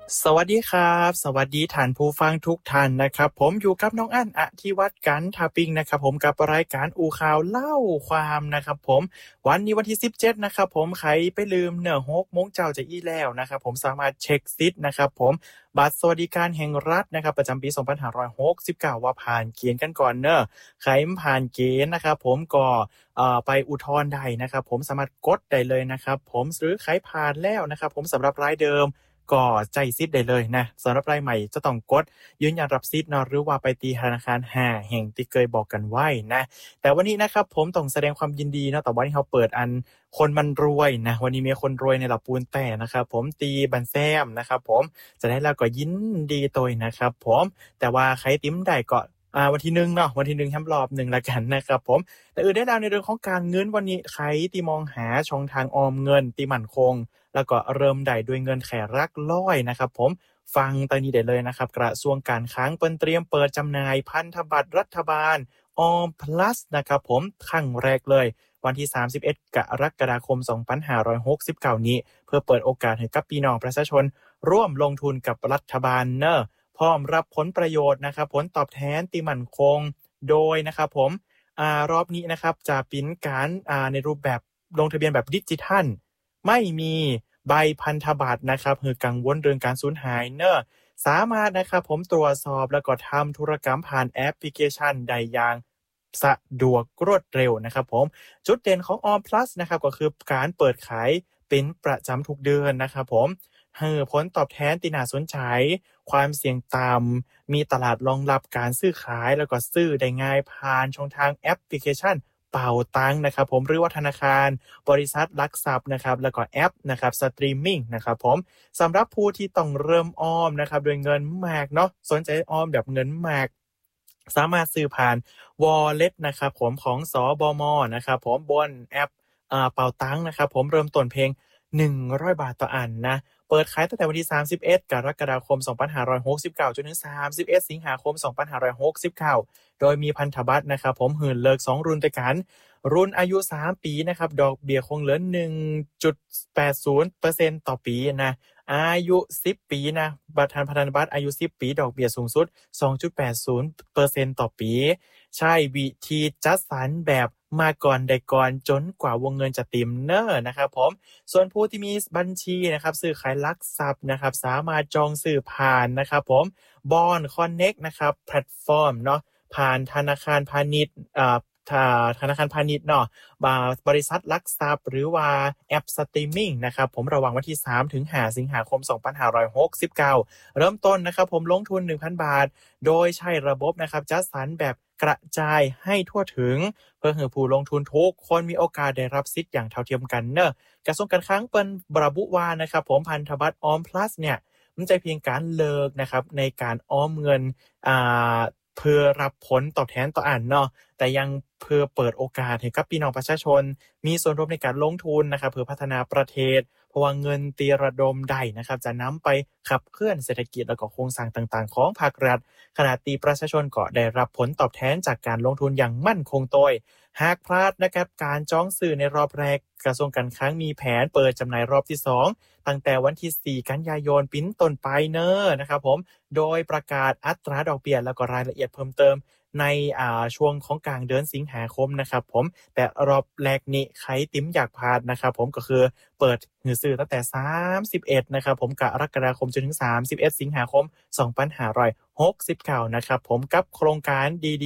สวัสดีครับสวัสดีท่านผู้ฟังทุกท่านนะครับผมอยู่กับน้องอั้นอธิวัตรกันทาปิงนะครับผมกับรายการอูข่าวเล่าความนะครับผมวันนี้วันที่17นะครับผมใครไปลืมเนอะ6โมงเจ้าจะอี้แล้วนะครับผมสามารถเช็คซิทธิ์นะครับผมบัตรสวัสดิการแห่งรัฐนะครับประจำปี2569ว่าผ่านเกณฑ์กันก่อนเนอะใครไม่ผ่านเกณฑ์นะครับผมก็ไปอุทธรณ์ได้นะครับผมสามารถกดได้เลยนะครับผมหรือใครผ่านแล้วนะครับผมสำหรับรายเดิมก็ใจซิดได้เลยนะสำหรับรายใหม่จะต้องกดยืนยันรับซิดเนาะหรือว่าไปตีธนาคารแห่งที่เคยบอกกันไว้นะแต่วันนี้นะครับผมต้องแสดงความยินดีเนาะแต่วันนี้เขาเปิดอันคนมันรวยนะวันนี้มีคนรวยในระดับปูนแต่นะครับผมตีบันแซมนะครับผมจะได้แล้วก็ยินดีตัวนะครับผมแต่ว่าใครติ้มได้ก็วันที่1เนาะวันที่1แฮมรอบ1ละกันนะครับผมแต่ได้แล้วในเรื่องของการเงินวันนี้ใครที่มองหาช่องทางออมเงินที่มั่นคงแล้วก็เริ่มได้ด้วยเงินแค่หลักร้อยนะครับผมฟังตอนนี้ได้เลยนะครับกระทรวงการคลังเตรียมเปิดจำหน่ายพันธบัตรรัฐบาลออม plus นะครับผมครั้งแรกเลยวันที่31กรกฎาคม2569นี้เพื่อเปิดโอกาสให้กับพี่น้องประชาชนร่วมลงทุนกับรัฐบาลเนอะพร้อมรับผลประโยชน์นะครับผลตอบแทนที่มั่นคงโดยนะครับผมรอบนี้นะครับจะเป็นการในรูปแบบลงทะเบียนแบบดิจิทัลไม่มีใบพันธบัตรนะครับคือกังวลเรื่องการสูญหายเนอะสามารถนะครับผมตรวจสอบแล้วก็ทำธุรกรรมผ่านแอปพลิเคชันได้อย่างสะดวกรวดเร็วนะครับผมจุดเด่นของ All Plus นะครับก็คือการเปิดขายเป็นประจำทุกเดือนนะครับผมให้ผลตอบแทนที่น่าสนใจความเสี่ยงต่ำมีตลาดรองรับการซื้อขายแล้วก็ซื้อได้ง่ายผ่านช่องทางแอปพลิเคชันเป่าตังนะครับผมหรือว่าธนาคารบริษัทหลักทรัพย์นะครับแล้วก็แอปนะครับสตรีมมิ่งนะครับผมสำหรับผู้ที่ต้องเริ่มออมนะครับโดยเงินมากเนาะสนใจออมแบบเงินมากสามารถซื้อผ่าน Wallet นะครับผมของสบมนะครับผมบนแอปเป่าตังนะครับผมเริ่มต้นเพลง100 บาทต่ออันนะเปิดขายตั้งแต่วันที่31กรกฎาคม2569จนถึง31สิงหาคม2569โดยมีพันธบัตรนะครับผมหื่นเลิก2รุ่นด้วยกันรุ่นอายุ3ปีนะครับดอกเบี้ยคงเหลือ 1.80% ต่อปีนะอายุ10ปีนะบัตรพันธบัตรอายุ10ปีดอกเบี้ยสูงสุด 2.80% ต่อปีใช่วิธีจัดสรรแบบมาก่อนได้ก่อนจนกว่าวงเงินจะเต็มเน้อนะครับผมส่วนผู้ที่มีบัญชีนะครับซื้อขายลักทรัพย์นะครับสามารถจองซื้อผ่านนะครับผมบอนคอนเน็กนะครับแพลตฟอร์มเนาะผ่านธนาคารพาณิชย์ธนาคารพาณิชย์เนาะบริษัทลักทรัพย์หรือว่าแอปสตรีมมิ่งนะครับผมระหว่างวันที่3ถึง5สิงหาคม2569เริ่มต้นนะครับผมลงทุน 1,000 บาทโดยใช้ระบบนะครับจัดสรรแบบกระจายให้ทั่วถึงเพื่อให้ผู้ลงทุนทุกคนมีโอกาสได้รับสิทธิ์อย่างเท่าเทียมกันเนอะกระทรวงการคลังเปิ้นระบุว่านะครับผมพันธบัตรออม plus เนี่ยมันจะเพียงการเลิกนะครับในการออมเงินอ่าเพื่อรับผลตอบแทนต่ออันเนาะแต่ยังเพื่อเปิดโอกาสให้กับพี่น้องประชาชนมีส่วนร่วมในการลงทุนนะครับเพื่อพัฒนาประเทศเพราะว่าเงินตีระดมได้นะครับจะนำไปขับเคลื่อนเศรษฐกิจและก็โครงสร้างต่างๆของภาครัฐขณะที่ประชาชนก็ได้รับผลตอบแทนจากการลงทุนอย่างมั่นคงโดยหากพลาดนะครับการจองซื้อในรอบแรกกระทรวงการคลังมีแผนเปิดจำหน่ายรอบที่2ตั้งแต่วันที่4กันยายนปีต้นไปเนอะนะครับผมโดยประกาศอัตราดอกเบี้ยแล้วก็รายละเอียดเพิ่มเติมในช่วงของกลางเดือนสิงหาคมนะครับผมแต่รอบแรกนี้ใครติ๋มอยากพลาดนะครับผมก็คือเปิดหือซื้อตั้งแต่31นะครับผมกรกฎาคมจนถึง31สิงหาคม2569นะครับผมกับโครงการดี